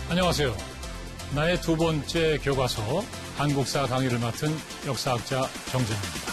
안녕하세요. 나의 두 번째 교과서 한국사 강의를 맡은 역사학자 정재환입니다.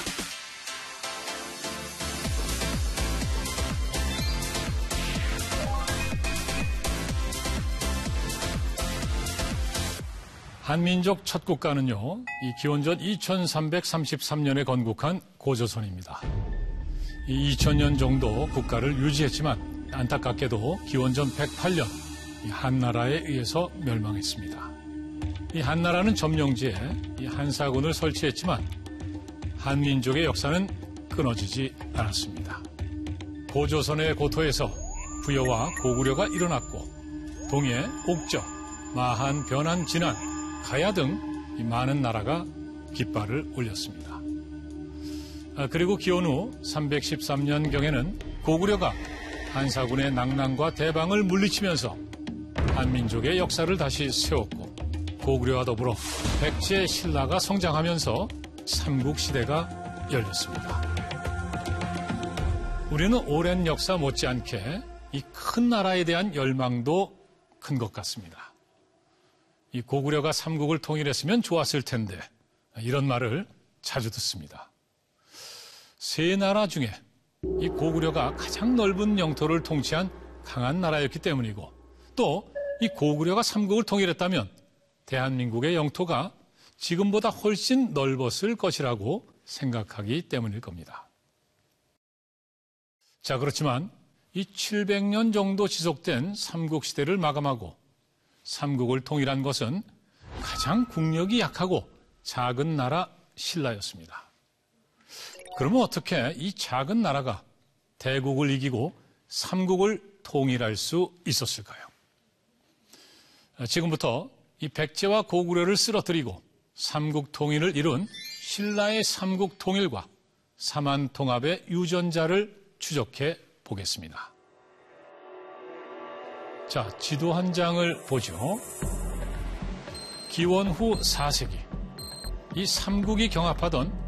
한민족 첫 국가는요, 이 기원전 2333년에 건국한 고조선입니다. 이 2000년 정도 국가를 유지했지만 안타깝게도 기원전 108년 이 한나라에 의해서 멸망했습니다. 이 한나라는 점령지에 이 한사군을 설치했지만 한민족의 역사는 끊어지지 않았습니다. 고조선의 고토에서 부여와 고구려가 일어났고 동해, 옥저, 마한, 변한, 진안, 가야 등 많은 나라가 깃발을 올렸습니다. 그리고 기원 후 313년경에는 고구려가 한사군의 낭랑과 대방을 물리치면서 한민족의 역사를 다시 세웠고 고구려와 더불어 백제 신라가 성장하면서 삼국시대가 열렸습니다. 우리는 오랜 역사 못지않게 이 큰 나라에 대한 열망도 큰 것 같습니다. 이 고구려가 삼국을 통일했으면 좋았을 텐데 이런 말을 자주 듣습니다. 세 나라 중에 이 고구려가 가장 넓은 영토를 통치한 강한 나라였기 때문이고 또 이 고구려가 삼국을 통일했다면 대한민국의 영토가 지금보다 훨씬 넓었을 것이라고 생각하기 때문일 겁니다. 자, 그렇지만 이 700년 정도 지속된 삼국시대를 마감하고 삼국을 통일한 것은 가장 국력이 약하고 작은 나라 신라였습니다. 그러면 어떻게 이 작은 나라가 대국을 이기고 삼국을 통일할 수 있었을까요? 지금부터 이 백제와 고구려를 쓰러뜨리고 삼국 통일을 이룬 신라의 삼국 통일과 삼한 통합의 유전자를 추적해 보겠습니다. 자, 지도 한 장을 보죠. 기원 후 4세기 이 삼국이 경합하던